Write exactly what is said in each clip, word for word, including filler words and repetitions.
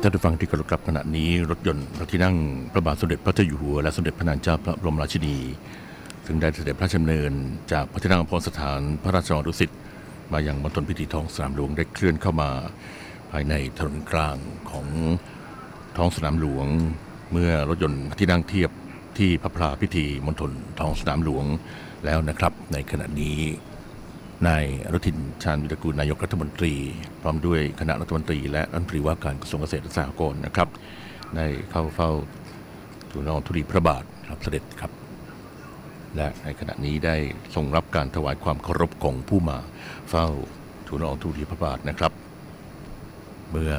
ท่านผู้ฟังที่เคารพครับขณะนี้รถยนต์พระที่นั่งพระบาทสมเด็จพระเจ้าอยู่หัวและสมเด็จพระนางเจ้าพระบรมราชินีซึ่งได้เสด็จพระราชดำเนินจากพระที่นั่งอภรสถานพระราชวังดุสิตมายังมณฑลพิธีท้องสนามหลวงได้เคลื่อนเข้ามาภายในถนนกลางของท้องสนามหลวงเมื่อรถยนต์พระที่นั่งเทียบที่พระพลาพิธีมณฑลท้องสนามหลวงแล้วนะครับในขณะนี้นายอนุทินชาญวิรากูลนายกรัฐมนตรีพร้อมด้วยคณะรัฐมนตรีและรัฐมนตรีว่าการกระทรวงเกษตรและสหกรณ์นะครับได้เข้าเฝ้าทูลละอองธุลีพระบาทรับเสด็จครับและในขณะนี้ได้ทรงรับการถวายความเคารพของผู้มาเฝ้าทูลละอองธุลีพระบาทนะครับเมื่อ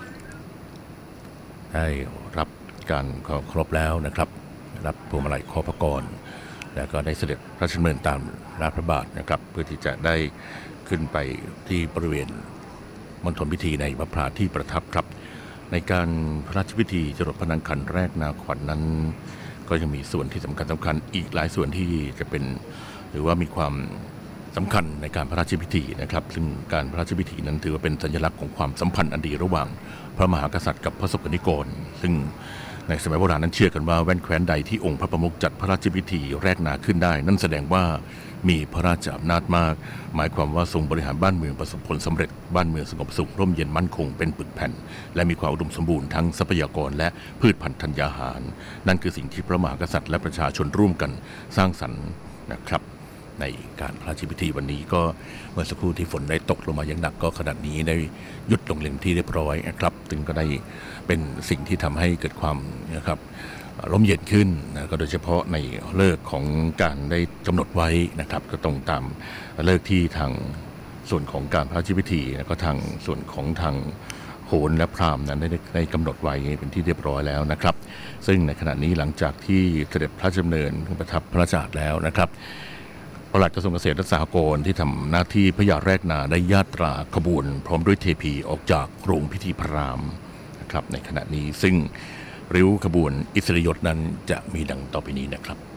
ได้รับการเคารพแล้วนะครับรับพวงมาลัยขอพระกรแล้วก็ได้เสด็จพระราชดำเนินตามลาดพระบาทนะครับเพื่อที่จะได้ขึ้นไปที่บริเวณมณฑลพิธีในพระพลาที่ประทับครับในการพระราชพิธีจรดพระนางคันแรกนาขวัญ น, นั้นก็ยังมีส่วนที่สำคัญสำคัญอีกหลายส่วนที่จะเป็นหรือว่ามีความสำคัญในการพระราชพิธีนะครับซึ่งการพระราชพิธีนั้นถือว่าเป็นสัญลักษณ์ของความสัมพันธ์อันดีระหว่างพระมหากษัตริย์กับพระสกนิกรซึ่งในสมัยโบราณนั้นเชื่อกันว่าแว่นแคว้นใดที่องค์พระประมุขจัดพระราชพิธีแรกนาขึ้นได้นั่นแสดงว่ามีพระราชอำนาจมากหมายความว่าทรงบริหารบ้านเมืองประสบผลสำเร็จบ้านเมืองสงบสุขร่มเย็นมั่นคงเป็นปึกแผ่นและมีความอุดมสมบูรณ์ทั้งทรัพยากรและพืชพันธุ์ธัญญาหารนั่นคือสิ่งที่พระมหากษัตริย์และประชาชนร่วมกันสร้างสรรค์นะครับในการพระราชพิธีวันนี้ก็เมื่อสักครู่ที่ฝนได้ตกลงมาอย่างหนักก็ขณะนี้ได้หยุดลงเล็งที่เรียบร้อยนะครับซึ่งก็ได้เป็นสิ่งที่ทำให้เกิดความนะครับร่มเย็นขึ้นนะก็โดยเฉพาะในฤกษ์ของการได้กำหนดไว้นะครับก็ตรงตามฤกษ์ที่ทางส่วนของการพระราชพิธีแล้วก็ทางส่วนของทางโหรและพราหมณ์นั้นได้ได้กำหนดไว้เป็นที่เรียบร้อยแล้วนะครับซึ่งในขณะนี้หลังจากที่เสด็จพระราชดำเนินประทับพระราชอาณาแล้วนะครับปลัดกระทรวงเกษตรและสหกรณ์ที่ทำหน้าที่พระยาแรกนาได้ญาตราขบวนพร้อมด้วยเทพีออกจากโรงพิธีพระรามนะครับในขณะนี้ซึ่งริ้วขบวนอิสริยยศนั้นจะมีดังต่อไปนี้นะครับ